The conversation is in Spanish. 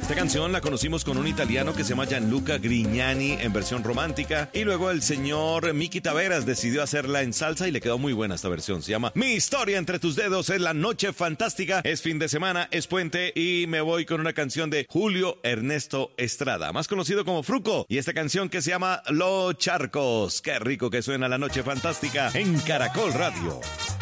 Esta canción la conocimos con un italiano que se llama Gianluca Grignani en versión romántica y luego el señor Miki Taveras decidió hacerla en salsa y le quedó muy buena esta versión. Se llama Mi historia entre tus dedos, es la noche fantástica, es fin de semana, es puente y me voy con una canción de Julio Ernesto Estrada, más conocido como Fruco, y esta canción que se llama Los Charcos. Qué rico que suena la noche fantástica en Caracol Radio.